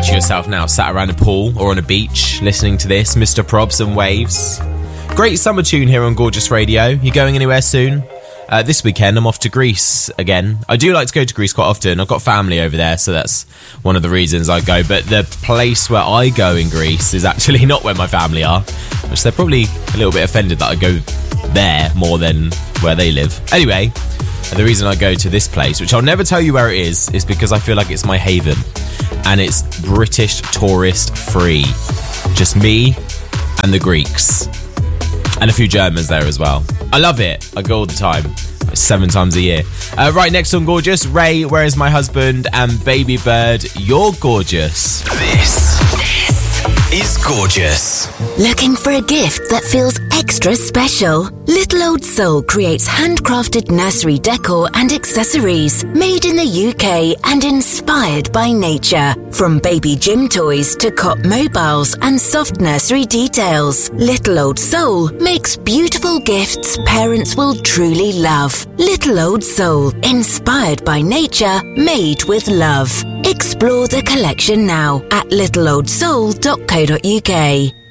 Picture yourself now sat around a pool or on a beach listening to this, Mr. Probs and Waves. Great summer tune here on Gorgeous Radio. You going anywhere soon? This weekend I'm off to Greece again. I do like to go to Greece quite often. I've got family over there, so that's one of the reasons I go. But the place where I go in Greece is actually not where my family are, which they're probably a little bit offended that I go there more than where they live. Anyway, the reason I go to this place, which I'll never tell you where it is because I feel like it's my haven. And it's British tourist free. Just me and the Greeks. And a few Germans there as well. I love it. I go all the time. 7 times a year. Right, next on Gorgeous, Ray, Where Is My Husband? And Baby Bird, You're Gorgeous. This is Gorgeous. Looking for a gift that feels extra special? Little Old Soul creates handcrafted nursery decor and accessories made in the UK and inspired by nature. From baby gym toys to cot mobiles and soft nursery details, Little Old Soul makes beautiful gifts parents will truly love. Little Old Soul, inspired by nature, made with love. Explore the collection now at littleoldsoul.co.uk.